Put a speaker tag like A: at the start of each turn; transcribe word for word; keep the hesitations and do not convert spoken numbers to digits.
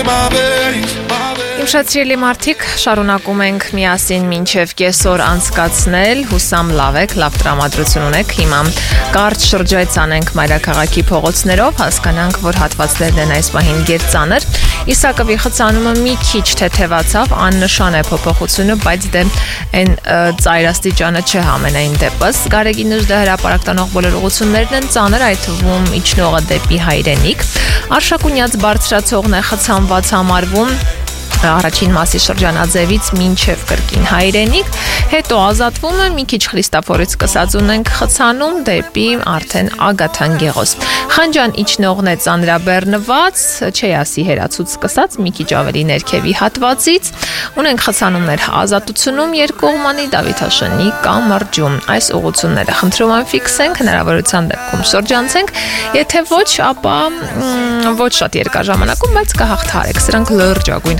A: Իմ շատ սիրելի մարդիկ, շարունակում ենք միասին մինչև կեսօր անցկացնել, հուսամ լավ եք, լավ տրամադրություն ունեք, հիմա կարճ շրջայց անենք մայրաքաղաքի փողոցներով, հասկանանք, որ հատվածներն են այս պահին գերծանր, Իսակովի խցանումը մի քիչ թեթևացավ, աննշան է փոփոխությունը, բայց դե այն ծայրաստիճանը չէ համենայն դեպս, Գարեգին Նժդե հրապարակ տանող բոլոր ուղղություններն են ծանր, այդ թվում իջնողը դեպի Հայրենիք, Արշակունյաց բարձրացողն է խցանված համարվում, Առաջին մասի շրջանաձևից մինչև կրկին Հայրենիք, հետո ազատվում է, մի քիչ Խրիստաֆորից սկսած ունենք խցանում դեպի արդեն Ագաթան Գեղոս։ Խանջան իջնողն է ծանրաբեռնված, չի ասի հերացուց սկսած, մի քիչ ավելի ներքևի հատվածից, ունենք խցանումներ Ազատությունում, Երկկողմանի, Դավիթաշնի կամրջում։ Այս ուղղությունները խնդրում եմ ֆիքսենք, հնարավորության դեպքում շրջանցենք, եթե ոչ, ապա ոչ շատ երկար ժամանակում, բայց կհաղթարեք, սրանք լրջագույն